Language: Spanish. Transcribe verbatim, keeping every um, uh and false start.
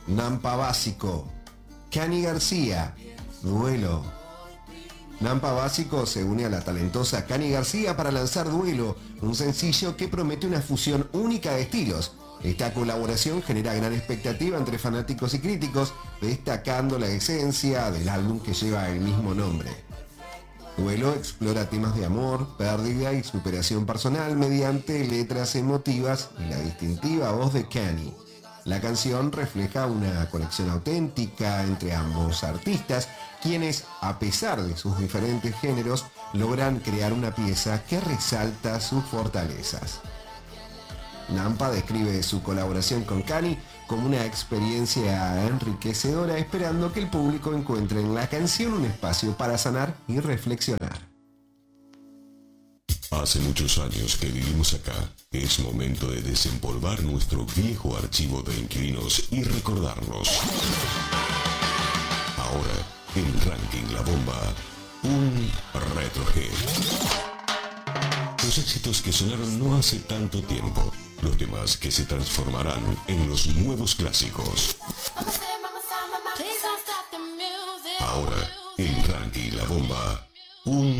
Nampa Básico, Cani García, Duelo. Nampa Básico se une a la talentosa Cani García para lanzar Duelo, un sencillo que promete una fusión única de estilos. Esta colaboración genera gran expectativa entre fanáticos y críticos, destacando la esencia del álbum que lleva el mismo nombre. Duelo explora temas de amor, pérdida y superación personal mediante letras emotivas y la distintiva voz de Cani. La canción refleja una conexión auténtica entre ambos artistas, quienes, a pesar de sus diferentes géneros, logran crear una pieza que resalta sus fortalezas. Nampa describe su colaboración con Cani como una experiencia enriquecedora, esperando que el público encuentre en la canción un espacio para sanar y reflexionar. Hace muchos años que vivimos acá. Es momento de desempolvar nuestro viejo archivo de inquilinos y recordarnos. Ahora, en Ranking La Bomba, un Retro Hit. Los éxitos que sonaron no hace tanto tiempo. Los temas que se transformarán en los nuevos clásicos. Ahora, en Ranking La Bomba, un